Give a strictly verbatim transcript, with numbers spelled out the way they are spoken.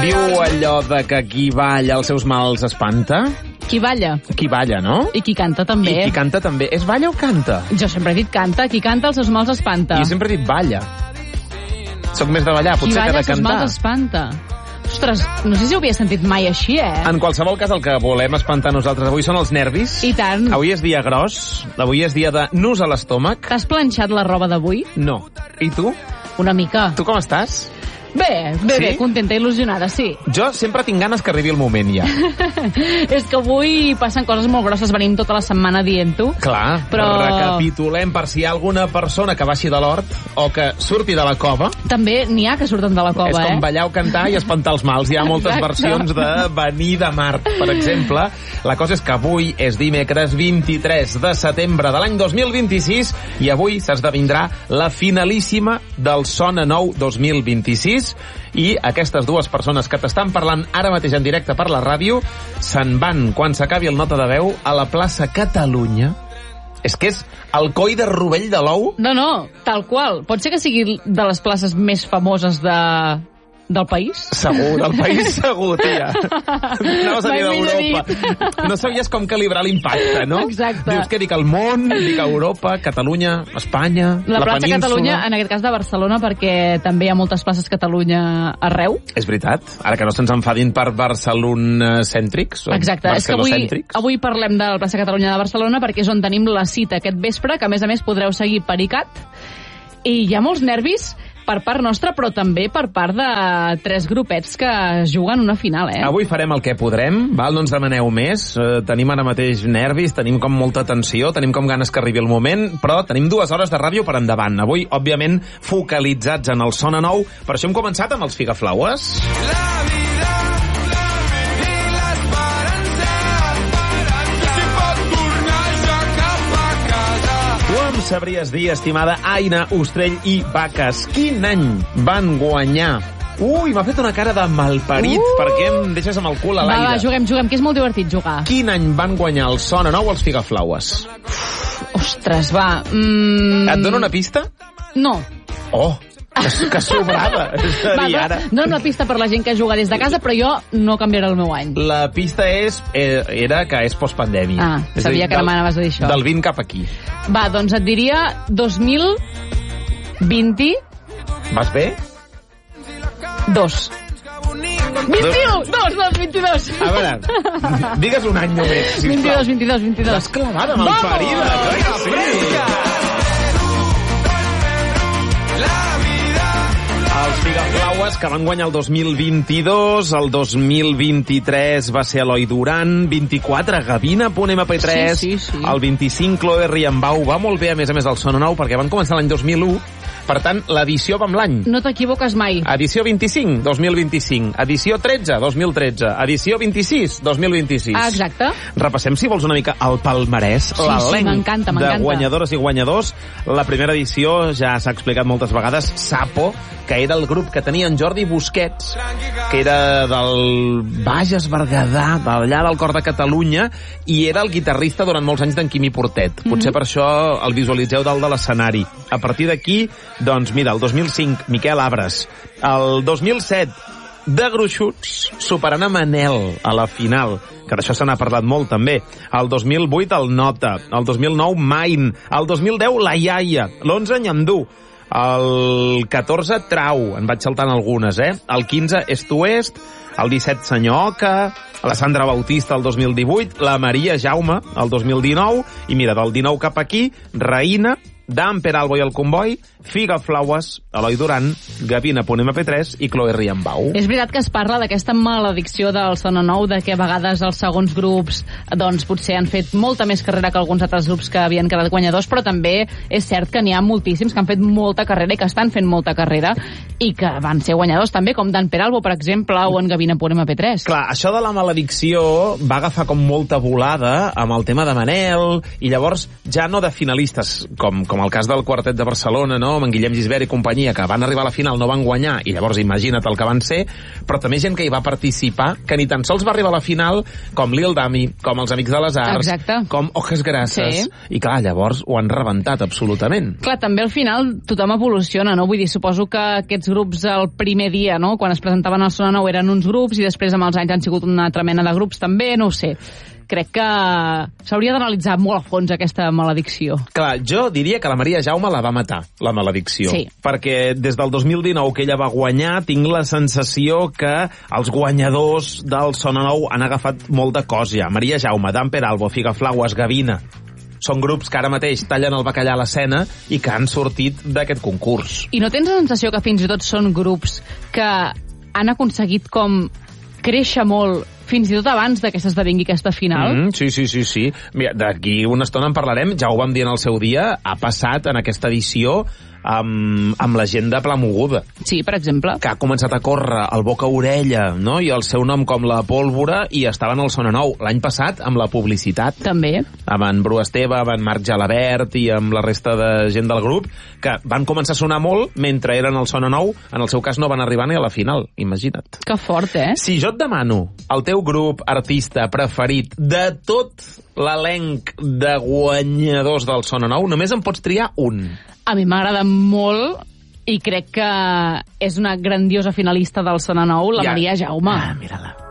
Diu allò de que qui balla els seus mals espanta. Qui balla. Qui balla, no? I qui canta també. I qui canta també. És balla o canta? Jo sempre he dit canta. Qui canta els seus mals espanta. I sempre he dit balla. Soc més de ballar, potser que de cantar. Qui balla els seus mals espanta. Ostres, no sé si ho havia sentit mai així, eh? En qualsevol cas, el que volem espantar nosaltres avui són els nervis. I tant. Avui és dia gros, avui és dia de nus a l'estómac. T'has planxat la roba d'avui? No. I tu? Una mica. Tu com estàs? Bé, bé, sí? bé, contenta i il·lusionada, sí. Jo sempre tinc ganes que arribi el moment, ja. És que avui passen coses molt grosses, venim tota la setmana dient-ho. Clar, però... recapitulem per si hi ha alguna persona que baixi de l'hort o que surti de la cova. També n'hi ha que surten de la cova, eh? És com eh? ballar o cantar i espantar els mals. Hi ha moltes Exacte. versions de venir de Mart, per exemple. La cosa és que avui és dimecres vint-i-tres de setembre de l'any dos mil vint-i-sis i avui s'esdevindrà la finalíssima del Sona Nou dos mil vint-i-sis. I aquestes dues persones que t'estan parlant ara mateix en directe per la ràdio se'n van, quan s'acabi el Nota de Veu, a la plaça Catalunya. És que és el coll de Rovell de l'Ou. No, no, tal qual. Pot ser que sigui de les places més famoses de... del país? Segur, del país segur, tia. Anaves a dir d'Europa. No sabies com calibrar l'impacte, no? Exacte. Dius que dic el món, dic Europa, Catalunya, Espanya, la, la plaça península. Catalunya, en aquest cas de Barcelona, perquè també hi ha moltes places Catalunya arreu. És veritat. Ara que no se'ns enfadin per barcelonacèntrics. Exacte. És que avui, avui parlem de la plaça Catalunya de Barcelona perquè és on tenim la cita aquest vespre, que a més a més podreu seguir per ICAT. I hi ha molts nervis per part nostra, però també per part de tres grupets que juguen una final, eh? Avui farem el que podrem, val? No ens demaneu més. Eh, tenim ara mateix nervis, tenim com molta tensió, tenim com ganes que arribi el moment, però tenim dues hores de ràdio per endavant. Avui, òbviament, focalitzats en el Sona Nou. Per això hem començat amb els Figaflaues. La vida, la vida i l'esperança, esperança, si pot tornar ja cap a casa. Tu em sabries dir, estimada Aina Ostrell i Vaques, quin any van guanyar? Ui, m'ha fet una cara de malparit, uh! perquè em deixes amb el cul a l'aire. Va, va, juguem, juguem, que és molt divertit jugar. Quin any van guanyar el Sona Nou els Figaflaues? Ostres, va. Mm... Et dono una pista? No. Oh, que, que sobrada. És a dir, ara... No una pista per la gent que juga des de casa, però jo no canviaré el meu any. La pista és, eh, era que és postpandèmia. Ah, és sabia dir, que demanaves a dir això. Del vint cap aquí. Va, doncs et diria dos mil vint... Vas bé? Dos. vint-i-u! Dos, dos, vint-i-dos. A veure, digues un any només, sisplau. vint-i-dos, vint-i-dos, vint-i-dos. L'has clavada malparida. Vamos! Sí. Els Figaflaues que van guanyar el dos mil vint-i-dos, el dos mil vint-i-tres va ser Eloi Duran, vint-i-quatre Gavina.m pe tres, sí, sí, sí. El vint-i-cinc Chloe Riambau, va molt bé a més a més el Sona Nou perquè van començar l'any dos mil u, per tant l'edició va amb l'any. No t'equivoques mai. Edició vint-i-cinc, dos mil vint-i-cinc, edició tretze, dos mil tretze, edició vint-i-sis, dos mil vint-i-sis. Ah, exacte. Repassem, si vols, una mica el palmarès, sí, l'elenc sí, m'encanta, de m'encanta. guanyadores i guanyadors. La primera edició ja s'ha explicat moltes vegades, Sapo, que era el grup que tenia en Jordi Busquets, que era del Bages Berguedà, d'allà del cor de Catalunya, i era el guitarrista durant molts anys d'en Quimi Portet. Potser mm-hmm. per això el visualitzeu dalt de l'escenari. A partir d'aquí, doncs mira, el dos mil cinc, Miquel Abres. El dos mil set, de Gruixuts, superant a Manel a la final, que d'això se n'ha parlat molt també. El dos mil vuit, el Nota. El dos mil nou, Main. El dos mil deu, La Iaia. L'onze, Nyandú. El catorze, Trau. En vaig saltant algunes, eh? El quinze, Est Oest. El disset, Senyor Oca. La Sandra Bautista el dos mil divuit. La Maria Jaume el dos mil dinou. I mira, del dinou cap aquí, Raïna, Dan Peralbo i el Comboi, Figaflaues, Eloi Duran, Gavina.m pe tres i Chloe Riambau. És veritat que es parla d'aquesta maledicció del Sona Nou, de que a vegades els segons grups doncs potser han fet molta més carrera que alguns altres grups que havien quedat guanyadors, però també és cert que n'hi ha moltíssims que han fet molta carrera i que estan fent molta carrera i que van ser guanyadors també, com Dan Peralbo, per exemple, o en Gavina.m pe tres. Clar, això de la maledicció va agafar com molta volada amb el tema de Manel, i llavors ja no de finalistes com, com com el cas del Quartet de Barcelona, no?, amb en Guillem Gisbert i companyia, que van arribar a la final, no van guanyar, i llavors imagina't el que van ser, però també gent que hi va participar, que ni tan sols va arribar a la final, com Lil Dami, com els Amics de les Arts, Exacte. com Ojes Grasses, Sí. i clar, llavors ho han rebentat absolutament. Clar, també al final tothom evoluciona, no? Vull dir, suposo que aquests grups el primer dia, no?, quan es presentaven al Sona Nou eren uns grups i després amb els anys han sigut una altra mena de grups també, no ho sé. Crec que s'hauria d'analitzar molt a fons aquesta maledicció. Clar, jo diria que la Maria Jaume la va matar, la maledicció. Sí. Perquè des del dos mil dinou que ella va guanyar, tinc la sensació que els guanyadors del Sona Nou han agafat molt de cos ja. Maria Jaume, Dan Peralbo, Figaflaues, Gavina... Són grups que ara mateix tallen el bacallà a l'escena i que han sortit d'aquest concurs. I no tens la sensació que fins i tot són grups que han aconseguit com créixer molt fins i tot abans de que s'esdevingui aquesta final? Mm, sí, sí, sí, sí. Mira, d'aquí una estona en parlarem, ja ho vam dir en el seu dia, ha passat en aquesta edició amb, amb la gent de Pla Moguda. Sí, per exemple. Que ha començat a córrer el boca-orella, no?, i el seu nom com la pólvora, i estaven al Sona Nou. L'any passat, amb la publicitat. També. Amb en Bru Esteve, amb en Marc Jalabert i amb la resta de gent del grup, que van començar a sonar molt mentre eren al Sona Nou. En el seu cas no van arribar ni a la final, imagina't. Que fort, eh? Si jo et demano el teu grup artista preferit de tot l'elenc de guanyadors del Sona Nou, només en pots triar un. A mi m'agrada molt i crec que és una grandiosa finalista del Sona Nou, la Ja. Maria Jaume. Ah, mira-la.